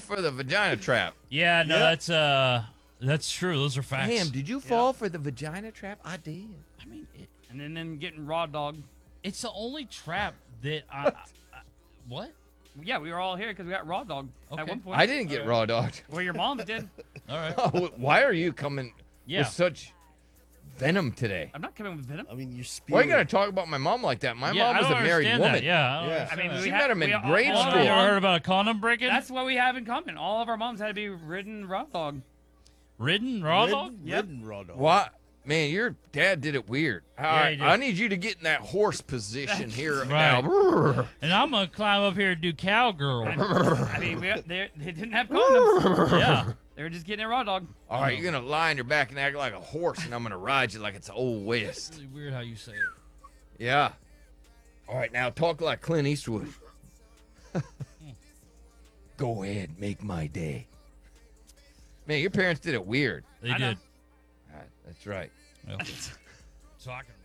for the vagina trap. Yeah, no, Yep. that's true. Those are facts. Damn, did you fall for the vagina trap? I did. I mean, And then them getting raw dog. it's the only trap that I what? Yeah, we were all here because we got raw dog Okay. at one point. I didn't get raw dogged. Well, your moms did. All right. Why are you coming Yeah. with such venom today? I'm not coming with venom. I mean, you're Why spewing. you gotta talk about my mom like that? My Yeah, mom I was don't a married understand woman. that. Yeah. I, don't Yeah. understand I mean, that. She met him in grade all- school. You all- ever heard about a condom breaking? That's what we have in common. All of our moms had to be ridden raw dog. Ridden raw Ridden- dog? Yep. ridden raw dog. What? Man, your dad did it weird. All Yeah, right, he did. I need you to get in that horse position here Right. now. And I'm gonna climb up here and do cowgirl. I mean, they didn't have condoms. Yeah. They were just getting a raw dog. All right, you're gonna lie on your back and act like a horse, and I'm gonna ride you like it's old It's west. really weird how you say it. Yeah. All right, now talk like Clint Eastwood. Go ahead, make my day. Man, your parents did it weird. They I know. did. All right, that's right. Well, so I can.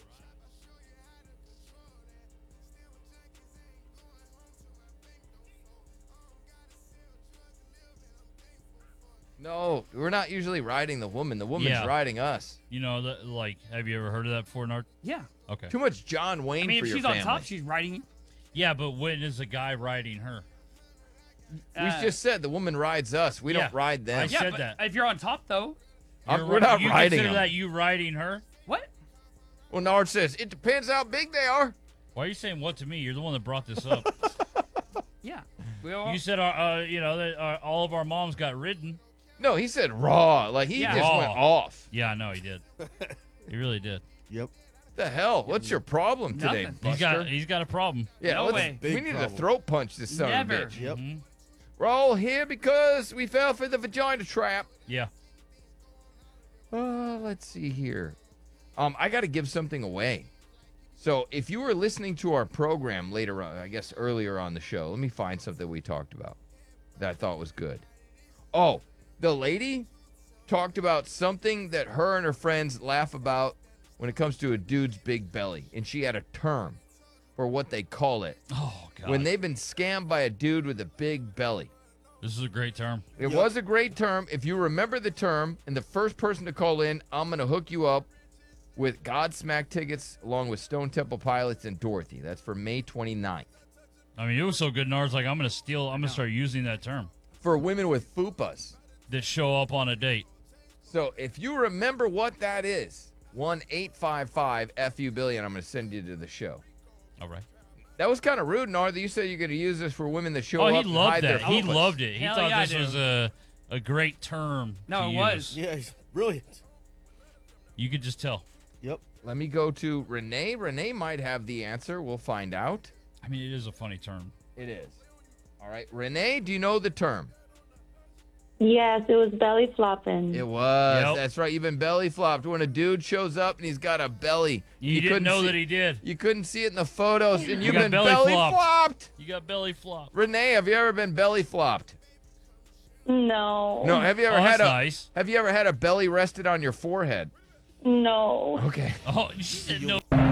No, we're not usually riding the woman. The woman's Yeah. riding us. You know, like, have you ever heard of that before, Nard? Yeah. Okay. Too much John Wayne I mean, for if your she's family. on top, she's riding you. Yeah, but when is the guy riding her? We just said the woman rides us. We Yeah. don't ride them. I Yeah, said but that. if you're on top, though, We're not you riding consider them. that you riding her? what? Well, Nard says it depends how big they are. Why are you saying what to me? You're the one that brought this up. Yeah. We all, You said, you know, that all of our moms got ridden. No, he said raw. Like he Yeah. just went Raw. off. Yeah, I know he did. He really did. Yep. The hell? What's your problem today, Nothing. Buster? He's got a problem. yeah, No let's- way. we Big need to problem. throat punch this son Never. of a bitch. Yep. Mhm. We're all here because we fell for the vagina trap. Yeah. Let's see here. I got to give something away. So if you were listening to our program later on, I guess earlier on the show, let me find something we talked about that I thought was good. Oh, the lady talked about something that her and her friends laugh about when it comes to a dude's big belly. And she had a term for what they call it Oh, God. when they've been scammed by a dude with a big belly. This is a great term. It Yep. was a great term. If you remember the term, and the first person to call in, I'm going to hook you up with Godsmack tickets along with Stone Temple Pilots and Dorothy. That's for May 29th. I mean, it was so good, Nars. Like, I'm going to start using that term For women with fupas. that show up on a date. So if you remember what that is, 1-855-FU-BILLION, I'm going to send you to the show. All right. That was kind of rude, Narda. You said you're going to use this for women that show Oh, up he and loved hide that. their He fupas. loved it. He Hell thought yeah, I this was a great term. No, to it use. was. Yeah, he's brilliant. You could just tell. Yep. Let me go to Renee. Renee might have the answer. We'll find out. I mean, it is a funny term. It is. All right. Renee, do you know the term? Yes, it was belly flopping. It was. Yep. That's right. You've been belly flopped. When a dude shows up and he's got a belly. You didn't couldn't know see- that he did. You couldn't see it in the photos, and you've got been belly belly flopped. flopped. You got belly flop. Renee, have you ever been belly flopped? No. No. Have you ever Oh, had that's a nice. Have you ever had a belly rested on your forehead? No. Okay. Oh, she said no.